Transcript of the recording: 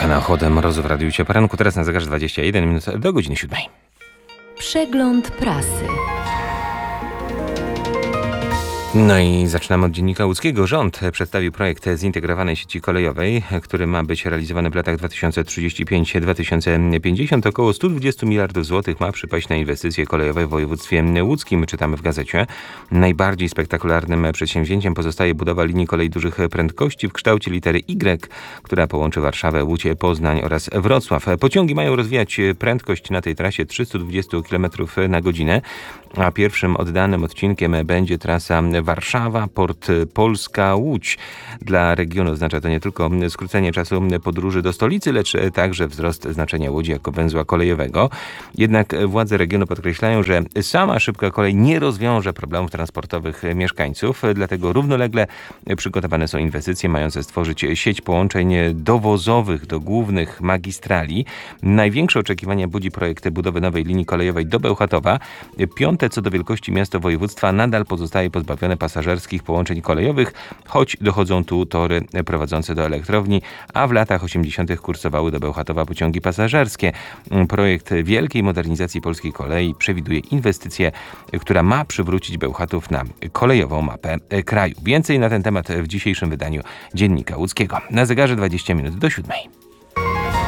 na ochotę mrozu w Radiu Ciepła Poranku. Teraz na zegarze 21 minut do godziny 7. Przegląd prasy. No i zaczynamy od Dziennika Łódzkiego. Rząd przedstawił projekt zintegrowanej sieci kolejowej, który ma być realizowany w latach 2035-2050. Około 120 miliardów złotych ma przypaść na inwestycje kolejowe w województwie łódzkim, czytamy w gazecie. Najbardziej spektakularnym przedsięwzięciem pozostaje budowa linii kolei dużych prędkości w kształcie litery Y, która połączy Warszawę, Łódź, Poznań oraz Wrocław. Pociągi mają rozwijać prędkość na tej trasie 320 km na godzinę, a pierwszym oddanym odcinkiem będzie trasa Warszawa, Port Polska, Łódź. Dla regionu oznacza to nie tylko skrócenie czasu podróży do stolicy, lecz także wzrost znaczenia Łodzi jako węzła kolejowego. Jednak władze regionu podkreślają, że sama szybka kolej nie rozwiąże problemów transportowych mieszkańców, dlatego równolegle przygotowane są inwestycje mające stworzyć sieć połączeń dowozowych do głównych magistrali. Największe oczekiwania budzi projekt budowy nowej linii kolejowej do Bełchatowa. Piąte co do wielkości miasto województwa nadal pozostaje pozbawione pasażerskich połączeń kolejowych, choć dochodzą tu tory prowadzące do elektrowni, a w latach 80. kursowały do Bełchatowa pociągi pasażerskie. Projekt wielkiej modernizacji polskiej kolei przewiduje inwestycję, która ma przywrócić Bełchatów na kolejową mapę kraju. Więcej na ten temat w dzisiejszym wydaniu Dziennika Łódzkiego. Na zegarze 20 minut do 7.